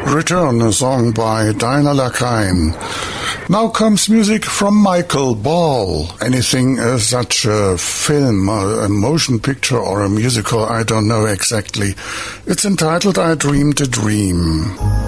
Return, a song by Dinah Lacaine. Now comes music from Michael Ball. Anything such a film, a motion picture or a musical, I don't know exactly. It's entitled I Dreamed a Dream.